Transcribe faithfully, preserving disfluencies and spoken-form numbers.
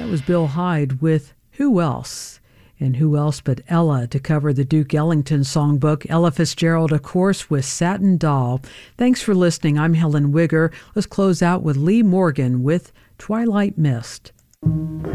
That was Bill Hyde with Who Else? And who else but Ella to cover the Duke Ellington songbook. Ella Fitzgerald, of course, with Satin Doll. Thanks for listening. I'm Helen Wigger. Let's close out with Lee Morgan with Twilight Mist.